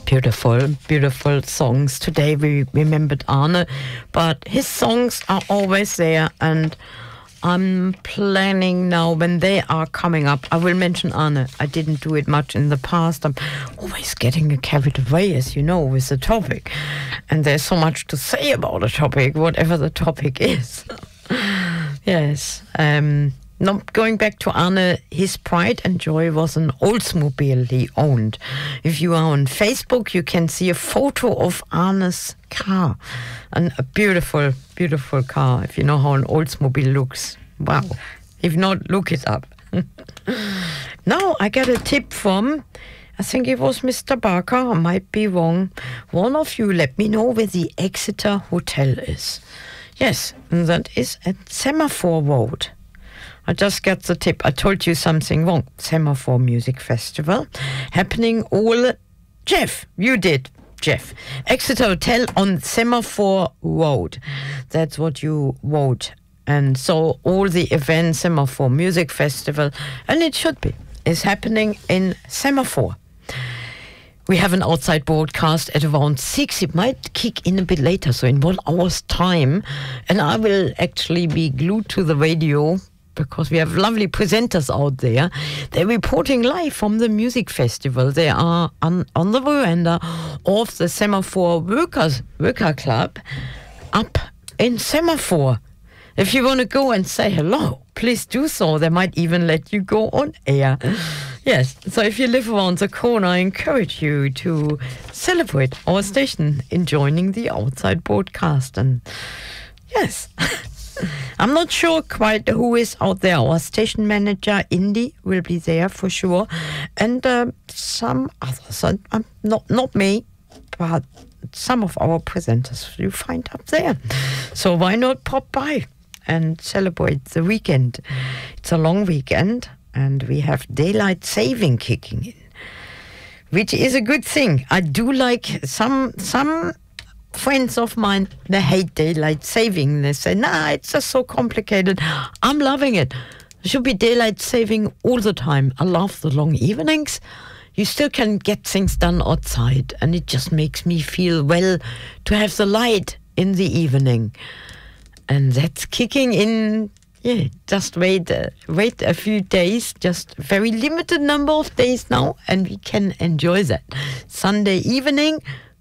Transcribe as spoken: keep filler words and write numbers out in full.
Beautiful, beautiful songs. Today we remembered Arne, but his songs are always there, and I'm planning now when they are coming up. I will mention Arne. I didn't do it much in the past. I'm always getting carried away, as you know, with the topic. And there's so much to say about a topic, whatever the topic is. Yes. Um, not going back to Arne, his pride and joy was an Oldsmobile he owned. If you are on Facebook, you can see a photo of Arne's car. And a beautiful, beautiful car, if you know how an Oldsmobile looks. Wow. If not, look it up. Now I got a tip from, I think it was Mister Barker, I might be wrong. One of you let me know where the Exeter Hotel is. Yes, and that is at Semaphore Road. I just got the tip. I told you something wrong. Semaphore Music Festival happening all... Jeff, you did. Jeff. Exeter Hotel on Semaphore Road. That's what you wrote. And so all the events, Semaphore Music Festival, and it should be, is happening in Semaphore. We have an outside broadcast at around six. It might kick in a bit later, so in one hour's time. And I will actually be glued to the radio because we have lovely presenters out there. They're reporting live from the music festival. They are on, on the veranda of the Semaphore Workers Worker Club up in Semaphore. If you want to go and say hello, please do so. They might even let you go on air. Yes, so if you live around the corner, I encourage you to celebrate our station in joining the outside broadcast. And yes, I'm not sure quite who is out there. Our station manager, Indy, will be there for sure. And uh, some others, uh, not, not me, but some of our presenters you find up there. So why not pop by and celebrate the weekend? It's a long weekend, and we have daylight saving kicking in, which is a good thing. I do like some some friends of mine, they hate daylight saving. They say, nah, it's just so complicated. I'm loving it. It should be daylight saving all the time. I love the long evenings. You still can get things done outside, and it just makes me feel well to have the light in the evening. And that's kicking in. Yeah, just wait, uh, wait a few days, just very limited number of days now, and we can enjoy that. Sunday evening,